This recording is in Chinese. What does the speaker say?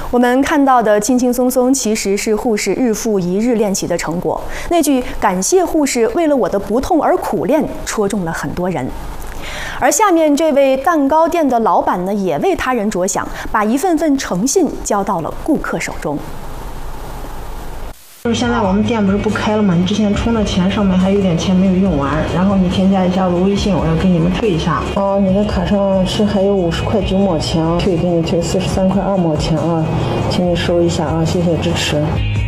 我们看到的轻轻松松，其实是护士日复一日练习的成果。那句“感谢护士为了我的不痛而苦练”，戳中了很多人。而下面这位蛋糕店的老板呢，也为他人着想，把一份份诚信交到了顾客手中。 就是现在我们店不开了吗？你之前充的钱上面还有点钱没有用完，然后你添加一下我的微信，我要给你们退一下。哦，你的卡上是还有50块9毛钱，给你退43块2毛钱啊，请你收一下啊，谢谢支持。